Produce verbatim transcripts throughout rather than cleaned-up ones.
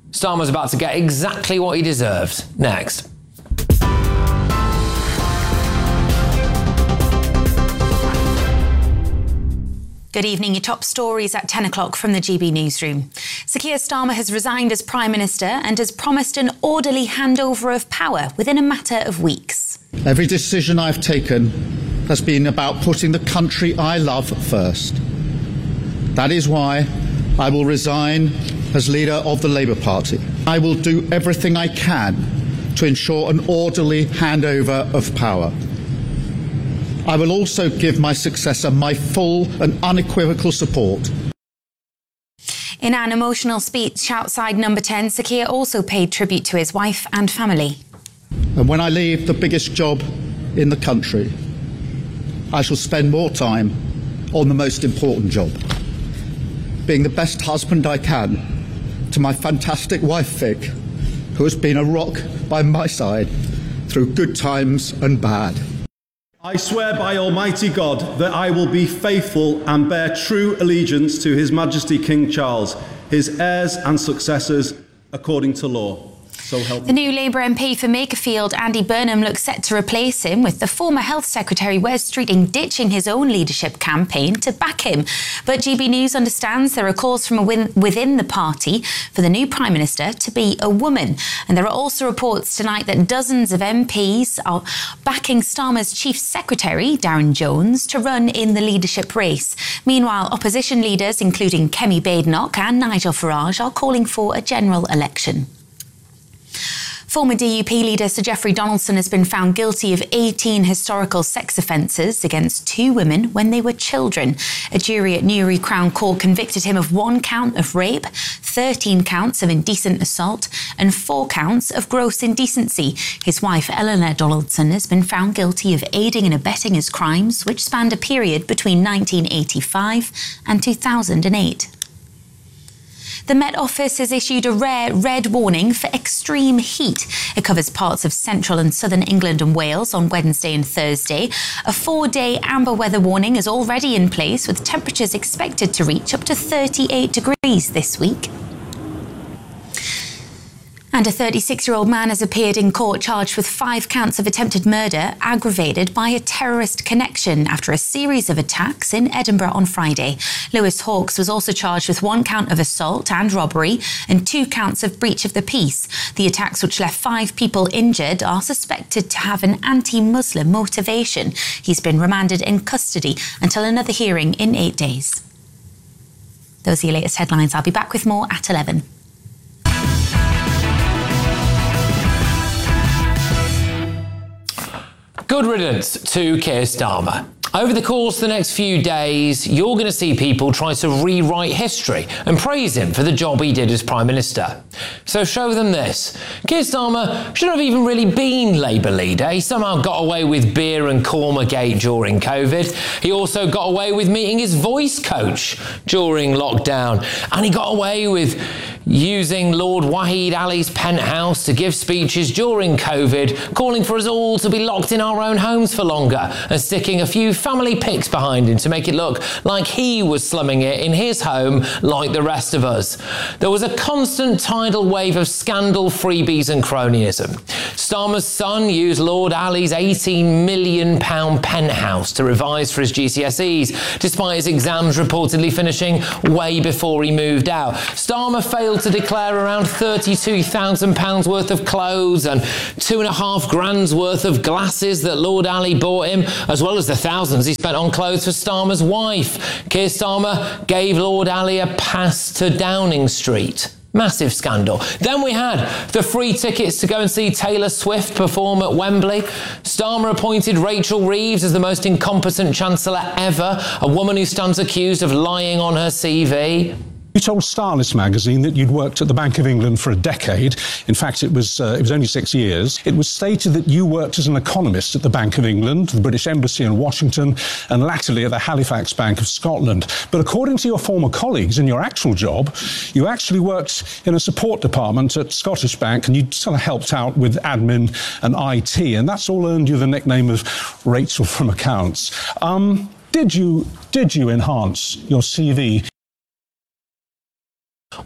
Starmer's about to get exactly what he deserves. Next. Good evening. Your top stories at ten o'clock from the G B Newsroom. Sir Keir Starmer has resigned as Prime Minister and has promised an orderly handover of power within a matter of weeks. Every decision I've taken has been about putting the country I love first. That is why I will resign as leader of the Labour Party. I will do everything I can to ensure an orderly handover of power. I will also give my successor my full and unequivocal support. In an emotional speech outside Number ten, Sir Keir also paid tribute to his wife and family. And when I leave the biggest job in the country, I shall spend more time on the most important job, being the best husband I can to my fantastic wife, Vic, who has been a rock by my side through good times and bad. I swear by Almighty God that I will be faithful and bear true allegiance to His Majesty King Charles, his heirs and successors, according to law. So help me. The new Labour M P for Makerfield, Andy Burnham, looks set to replace him, with the former Health Secretary Wes Streeting ditching his own leadership campaign to back him. But G B News understands there are calls from within the party for the new Prime Minister to be a woman. And there are also reports tonight that dozens of M Ps are backing Starmer's Chief Secretary, Darren Jones, to run in the leadership race. Meanwhile, opposition leaders, including Kemi Badenoch and Nigel Farage, are calling for a general election. Former D U P leader Sir Geoffrey Donaldson has been found guilty of eighteen historical sex offences against two women when they were children. A jury at Newry Crown Court convicted him of one count of rape, thirteen counts of indecent assault and four counts of gross indecency. His wife, Eleanor Donaldson, has been found guilty of aiding and abetting his crimes, which spanned a period between nineteen eighty-five and two thousand eight. The Met Office has issued a rare red warning for extreme heat. It covers parts of central and southern England and Wales on Wednesday and Thursday. A four-day amber weather warning is already in place, with temperatures expected to reach up to thirty-eight degrees this week. And a thirty-six-year-old man has appeared in court charged with five counts of attempted murder aggravated by a terrorist connection after a series of attacks in Edinburgh on Friday. Lewis Hawkes was also charged with one count of assault and robbery and two counts of breach of the peace. The attacks, which left five people injured, are suspected to have an anti-Muslim motivation. He's been remanded in custody until another hearing in eight days. Those are your latest headlines. I'll be back with more at eleven. Good riddance to Keir Starmer. Over the course of the next few days, you're going to see people try to rewrite history and praise him for the job he did as Prime Minister. So show them this. Keir Starmer shouldn't have even really been Labour leader. He somehow got away with beer and Cormergate during COVID. He also got away with meeting his voice coach during lockdown. And he got away with using Lord Wahid Ali's penthouse to give speeches during COVID, calling for us all to be locked in our own homes for longer and sticking a few family pics behind him to make it look like he was slumming it in his home like the rest of us. There was a constant tidal wave of scandal, freebies and cronyism. Starmer's son used Lord Ali's eighteen million pounds penthouse to revise for his G C S Es, despite his exams reportedly finishing way before he moved out. Starmer failed to declare around thirty-two thousand pounds worth of clothes and two and a half grand's worth of glasses that Lord Ali bought him, as well as the thousands he spent on clothes for Starmer's wife. Keir Starmer gave Lord Ali a pass to Downing Street. Massive scandal. Then we had the free tickets to go and see Taylor Swift perform at Wembley. Starmer appointed Rachel Reeves as the most incompetent Chancellor ever, a woman who stands accused of lying on her C V. You told Stylist magazine that you'd worked at the Bank of England for a decade. In fact, it was uh, it was only six years. It was stated that you worked as an economist at the Bank of England, the British Embassy in Washington, and latterly at the Halifax Bank of Scotland. But according to your former colleagues, in your actual job, you actually worked in a support department at Scottish Bank, and you sort of helped out with admin and I T, and that's all earned you the nickname of Rachel from Accounts. Um, did you did you enhance your C V?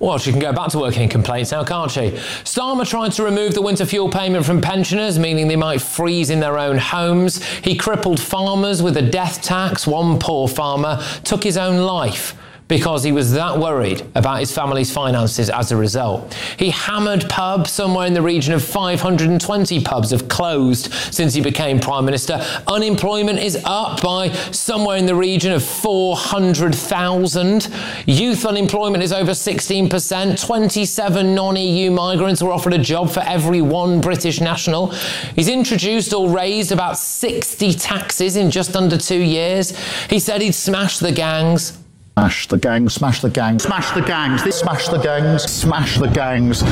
Well, she can go back to working in complaints now, can't she? Starmer tried to remove the winter fuel payment from pensioners, meaning they might freeze in their own homes. He crippled farmers with a death tax. One poor farmer took his own life because he was that worried about his family's finances as a result. He hammered pubs. Somewhere in the region of five hundred twenty pubs have closed since he became Prime Minister. Unemployment is up by somewhere in the region of four hundred thousand. Youth unemployment is over sixteen percent. twenty-seven non-E U migrants were offered a job for every one British national. He's introduced or raised about sixty taxes in just under two years. He said he'd smash the gangs. Smash the gangs, smash the gangs, smash the gangs, smash the gangs, smash the gangs.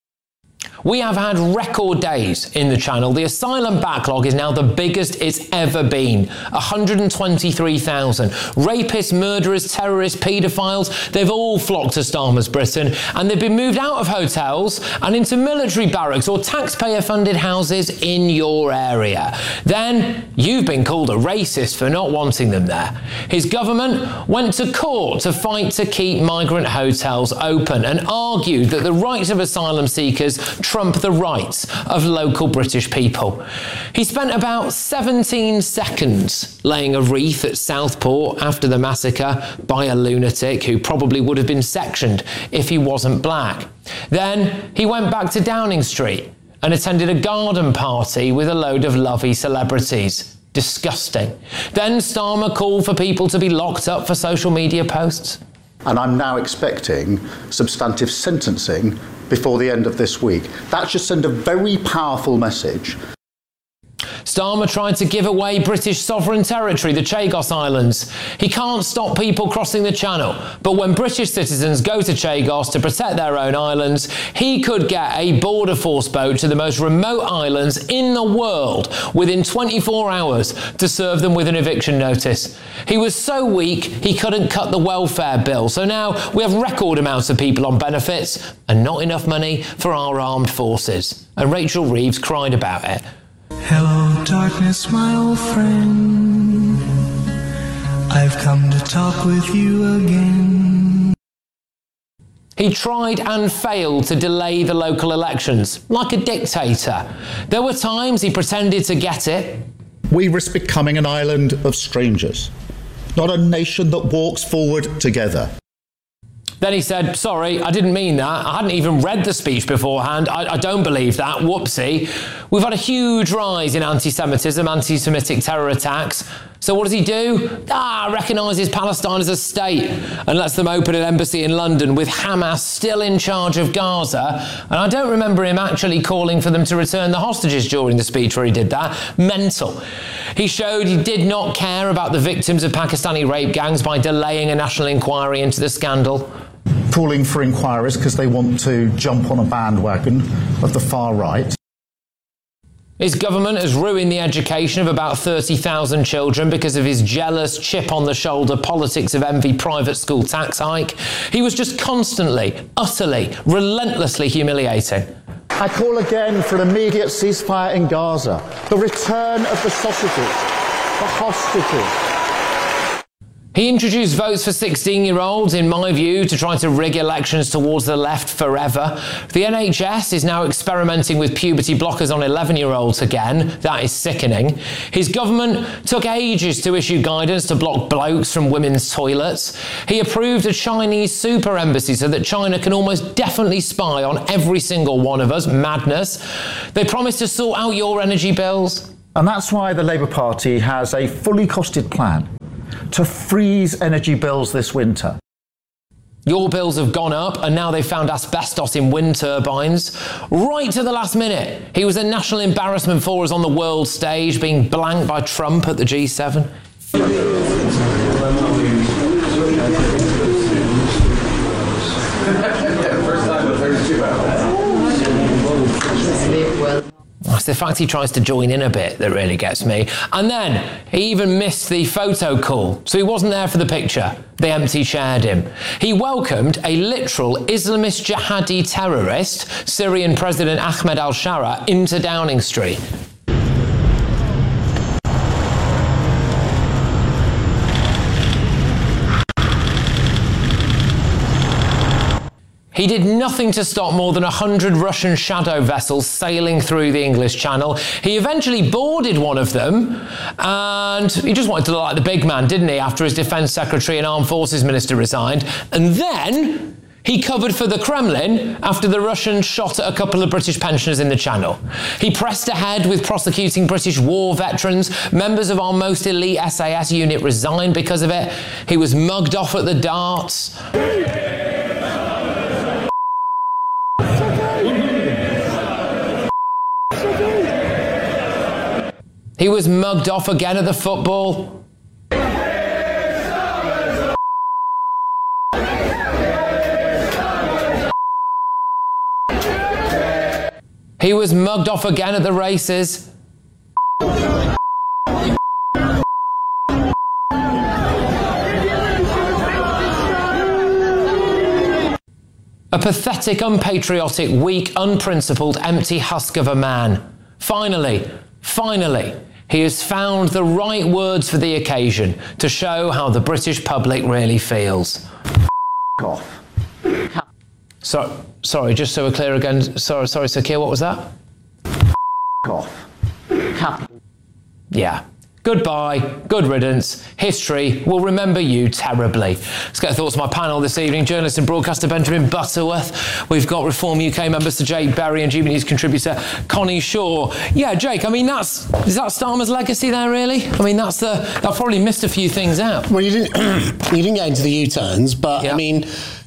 We have had record days in the Channel. The asylum backlog is now the biggest it's ever been. one hundred twenty-three thousand. Rapists, murderers, terrorists, paedophiles, they've all flocked to Starmer's Britain, and they've been moved out of hotels and into military barracks or taxpayer-funded houses in your area. Then you've been called a racist for not wanting them there. His government went to court to fight to keep migrant hotels open and argued that the rights of asylum seekers trump the rights of local British people. He spent about seventeen seconds laying a wreath at Southport after the massacre by a lunatic who probably would have been sectioned if he wasn't black. Then he went back to Downing Street and attended a garden party with a load of lovey celebrities. Disgusting. Then Starmer called for people to be locked up for social media posts. And I'm now expecting substantive sentencing before the end of this week. That should send a very powerful message. Starmer tried to give away British sovereign territory, the Chagos Islands. He can't stop people crossing the Channel, but when British citizens go to Chagos to protect their own islands, he could get a border force boat to the most remote islands in the world within twenty-four hours to serve them with an eviction notice. He was so weak he couldn't cut the welfare bill, so now we have record amounts of people on benefits and not enough money for our armed forces. And Rachel Reeves cried about it. Hello, darkness, my old friend. I've come to talk with you again. He tried and failed to delay the local elections, like a dictator. There were times he pretended to get it. We risk becoming an island of strangers, not a nation that walks forward together. Then he said, sorry, I didn't mean that. I hadn't even read the speech beforehand. I, I don't believe that. Whoopsie. We've had a huge rise in anti-Semitism, anti-Semitic terror attacks. So what does he do? Ah, recognises Palestine as a state and lets them open an embassy in London with Hamas still in charge of Gaza. And I don't remember him actually calling for them to return the hostages during the speech where he did that. Mental. He showed he did not care about the victims of Pakistani rape gangs by delaying a national inquiry into the scandal. Calling for inquiries because they want to jump on a bandwagon of the far right. His government has ruined the education of about thirty thousand children because of his jealous, chip-on-the-shoulder politics of envy private school tax hike. He was just constantly, utterly, relentlessly humiliating. I call again for an immediate ceasefire in Gaza, the return of the sausages, the hostages. He introduced votes for sixteen-year-olds, in my view, to try to rig elections towards the left forever. The N H S is now experimenting with puberty blockers on eleven-year-olds again. That is sickening. His government took ages to issue guidance to block blokes from women's toilets. He approved a Chinese super embassy so that China can almost definitely spy on every single one of us. Madness. They promised to sort out your energy bills. And that's why the Labour Party has a fully costed plan to freeze energy bills this winter. Your bills have gone up and now they've found asbestos in wind turbines. Right to the last minute. He was a national embarrassment for us on the world stage, being blanked by Trump at the G seven. It's the fact he tries to join in a bit that really gets me. And then he even missed the photo call, so he wasn't there for the picture. They empty chaired him. He welcomed a literal Islamist jihadi terrorist, Syrian President Ahmed al-Shara, into Downing Street. He did nothing to stop more than one hundred Russian shadow vessels sailing through the English Channel. He eventually boarded one of them, and he just wanted to look like the big man, didn't he, after his Defence Secretary and Armed Forces Minister resigned. And then he covered for the Kremlin after the Russians shot at a couple of British pensioners in the Channel. He pressed ahead with prosecuting British war veterans. Members of our most elite S A S unit resigned because of it. He was mugged off at the darts. He was mugged off again at the football. He was mugged off again at the races. A pathetic, unpatriotic, weak, unprincipled, empty husk of a man. Finally, finally, he has found the right words for the occasion to show how the British public really feels. Off. So, sorry, just so we're clear again. Sorry, sorry, Sir Keir, what was that? Off. Yeah. Goodbye, good riddance. History will remember you terribly. Let's get thoughts on my panel this evening. Journalist and broadcaster Benjamin Butterworth. We've got Reform U K member Sir Jake Berry and G B News contributor Connie Shaw. Yeah, Jake, I mean, that's is that Starmer's legacy there, really? I mean, that's the... I've probably missed a few things out. Well, you didn't, you didn't get into the U-turns, but, yeah. I mean...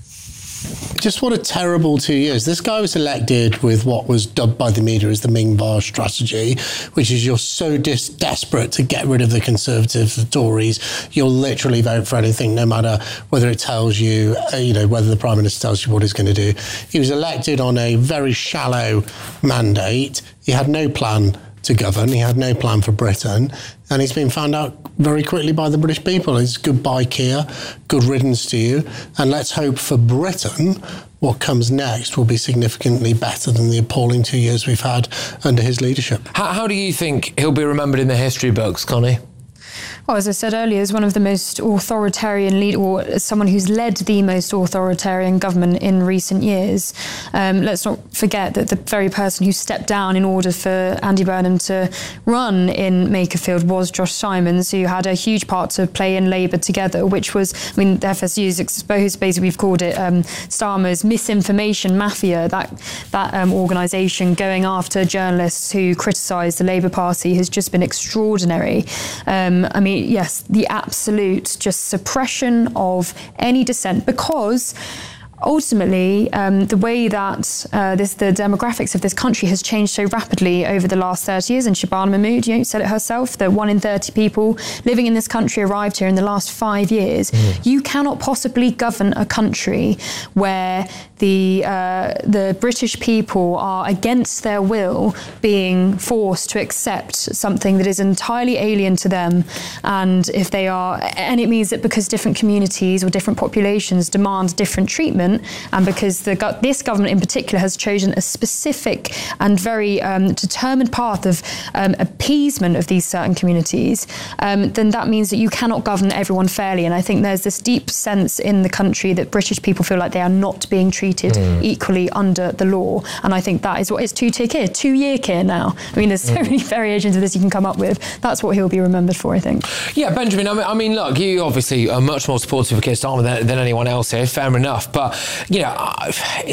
Just what a terrible two years. This guy was elected with what was dubbed by the media as the Ming Va strategy, which is you're so dis- desperate to get rid of the Conservatives, the Tories, you'll literally vote for anything, no matter whether it tells you, uh, you know, whether the Prime Minister tells you what he's going to do. He was elected on a very shallow mandate. He had no plan to govern. He had no plan for Britain, and he's been found out very quickly by the British people. It's goodbye, Keir, good riddance to you, and let's hope for Britain what comes next will be significantly better than the appalling two years we've had under his leadership. How, how do you think he'll be remembered in the history books, Connie? Well, as I said earlier, as one of the most authoritarian lead, or as someone who's led the most authoritarian government in recent years. Um, let's not forget that the very person who stepped down in order for Andy Burnham to run in Makerfield was Josh Simons, who had a huge part to play in Labour Together, which was, I mean, the F S U's exposed, basically we've called it um, Starmer's misinformation mafia. That, that um, organisation going after journalists who criticise the Labour Party has just been extraordinary. Um, I mean, yes, the absolute just suppression of any dissent, because ultimately, um, the way that uh, this, the demographics of this country has changed so rapidly over the last thirty years, and Shabana Mahmood, you know, said it herself, that one in thirty people living in this country arrived here in the last five years. Mm. You cannot possibly govern a country where the uh, the British people are against their will being forced to accept something that is entirely alien to them, and if they are, and it means that because different communities or different populations demand different treatment, and because the, this government in particular has chosen a specific and very um, determined path of um, appeasement of these certain communities, um, then that means that you cannot govern everyone fairly. And I think there's this deep sense in the country that British people feel like they are not being treated mm. equally under the law. And I think that is what is two-tier Keir, two-year Keir now. I mean, there's so mm. many variations of this you can come up with. That's what he'll be remembered for, I think. Yeah, Benjamin, I mean, I mean look, you obviously are much more supportive of Keir Starmer than, than anyone else here, fair enough. But, you know, I,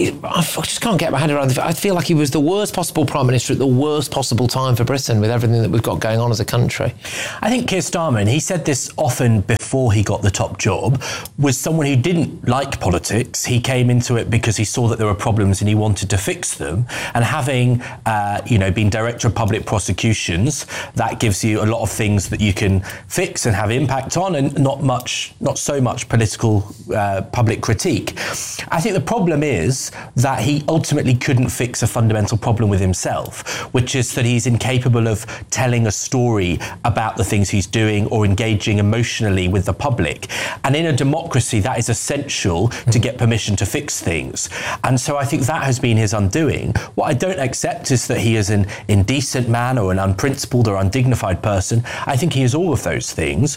I just can't get my head around it. I feel like he was the worst possible Prime Minister at the worst possible time for Britain with everything that we've got going on as a country. I think Keir Starmer, and he said this often before he got the top job, was someone who didn't like politics. He came into it because he saw that there were problems and he wanted to fix them. And having, uh, you know, been Director of Public Prosecutions, that gives you a lot of things that you can fix and have impact on, and not much, not so much political uh, public critique. I think the problem is that he ultimately couldn't fix a fundamental problem with himself, which is that he's incapable of telling a story about the things he's doing or engaging emotionally with the public. And in a democracy, that is essential to get permission to fix things. And so I think that has been his undoing. What I don't accept is that he is an indecent man or an unprincipled or undignified person. I think he is all of those things.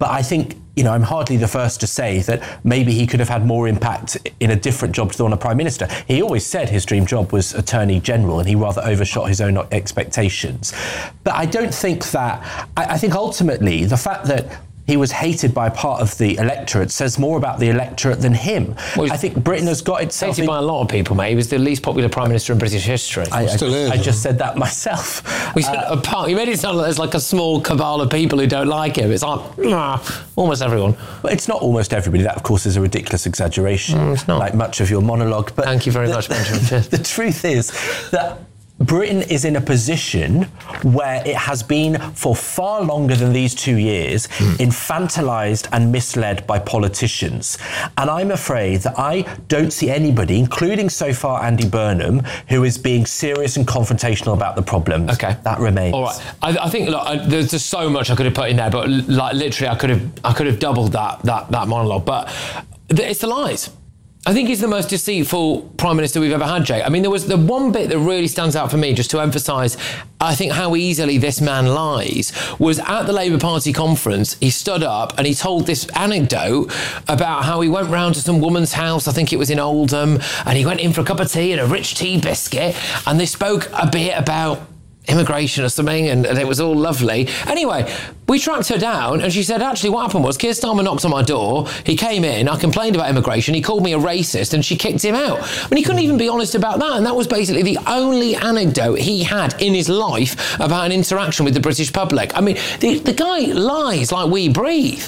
But I think, you know, I'm hardly the first to say that maybe he could have had more impact in a different job to the one of Prime Minister. He always said his dream job was Attorney General, and he rather overshot his own expectations. But I don't think that... I, I think ultimately the fact that he was hated by part of the electorate says more about the electorate than him. Well, I think Britain has got itself... Hated in... by a lot of people, mate. He was the least popular Prime Minister in British history. I, Still I, is. I just said that myself. We said, uh, apart, you made it sound like there's like a small cabal of people who don't like him. It's like, nah, almost everyone. Well, it's not almost everybody. That, of course, is a ridiculous exaggeration, mm, it's not. like much of your monologue. But Thank you very the, much, Benjamin. The truth is that Britain is in a position where it has been for far longer than these two years mm. infantilized and misled by politicians. And I'm afraid that I don't see anybody, including so far Andy Burnham, who is being serious and confrontational about the problems. Okay. That remains. All right. I, I think, look, I, there's just so much I could have put in there, but like literally I could have I could have doubled that that that monologue. But it's the lies. I think he's the most deceitful Prime Minister we've ever had, Jay. I mean, there was the one bit that really stands out for me, just to emphasise, I think, how easily this man lies, was at the Labour Party conference, he stood up and he told this anecdote about how he went round to some woman's house, I think it was in Oldham, and he went in for a cup of tea and a rich tea biscuit, and they spoke a bit about immigration or something, and, and it was all lovely. Anyway, we tracked her down and she said, actually, what happened was Keir Starmer knocked on my door, he came in, I complained about immigration, he called me a racist and she kicked him out. I mean, he couldn't even be honest about that, and that was basically the only anecdote he had in his life about an interaction with the British public. I mean, the, the guy lies like we breathe.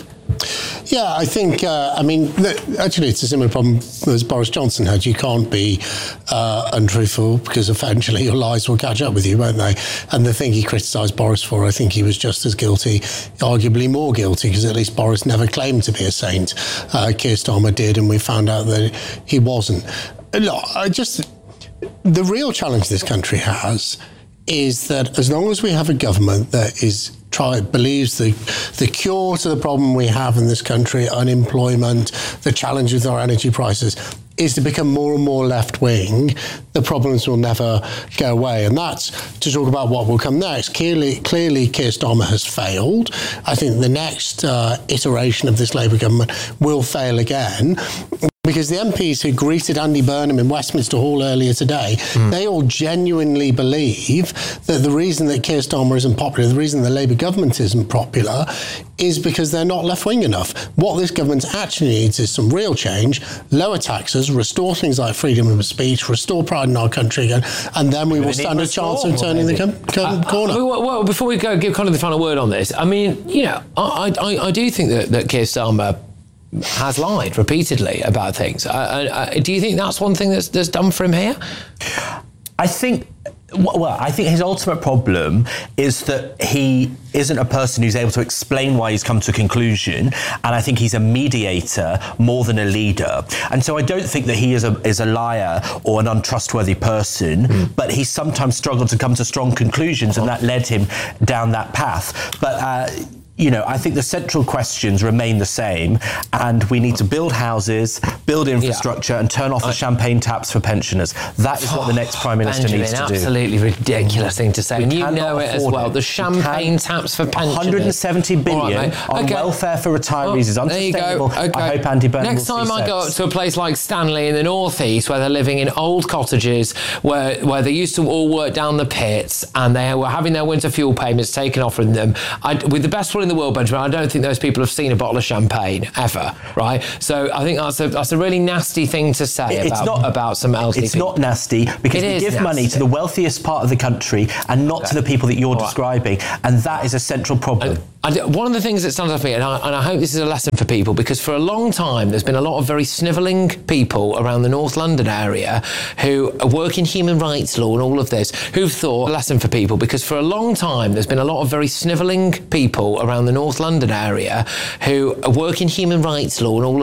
Yeah, I think, uh, I mean, actually it's a similar problem as Boris Johnson had. You can't be uh, untruthful because eventually your lies will catch up with you, won't they? And the thing he criticised Boris for, I think he was just as guilty, arguably more guilty, because at least Boris never claimed to be a saint. Uh, Keir Starmer did, and we found out that he wasn't. Look, I just, the real challenge this country has is that as long as we have a government that is try believes the the cure to the problem we have in this country, unemployment, the challenge with our energy prices, is to become more and more left-wing, the problems will never go away. And that's to talk about what will come next. Clearly, clearly Keir Starmer has failed. I think the next uh, iteration of this Labour government will fail again, because the M Ps who greeted Andy Burnham in Westminster Hall earlier today, mm. they all genuinely believe that the reason that Keir Starmer isn't popular, the reason the Labour government isn't popular, is because they're not left-wing enough. What this government actually needs is some real change, lower taxes, restore things like freedom of speech, restore pride in our country again, and then we will stand a chance of turning the com- com- uh, corner. Uh, well, well, before we go, give kind of the final word on this, I mean, you know, I, I, I do think that, that Keir Starmer has lied repeatedly about things. Uh, uh, do you think that's one thing that's, that's done for him here? I think, well, I think his ultimate problem is that he isn't a person who's able to explain why he's come to a conclusion, and I think he's a mediator more than a leader. And so I don't think that he is a is a liar or an untrustworthy person, mm. but he sometimes struggled to come to strong conclusions, and that led him down that path. But uh, you know, I think the central questions remain the same, and we need to build houses, build infrastructure, yeah. and turn off the I, champagne taps for pensioners. That is oh, what the next Prime Minister Benjamin, needs to absolutely do. Absolutely ridiculous thing to say. We and you know it as well. It. The champagne taps for pensioners. one hundred seventy billion right, on okay. welfare for retirees well, is unsustainable. There you go. Okay. I hope Andy Burnham Next will time see I sense. go up to a place like Stanley in the northeast, where they're living in old cottages, where where they used to all work down the pits, and they were having their winter fuel payments taken off from them, I, with the best will in the world, Benjamin, I don't think those people have seen a bottle of champagne ever, right? So I think that's a that's a really nasty thing to say it's about, not, about some elderly It's people. not nasty because it we give nasty. money to the wealthiest part of the country and not okay. to the people that you're All describing, right. and that is a central problem. And, and one of the things that stands out for me, and I, and I hope this is a lesson for people, because for a long time there's been a lot of very snivelling people around the North London area who work in human rights law and all of this, who've thought, a lesson for people, because for a long time there's been a lot of very snivelling people around the North London area who work in human rights law and all of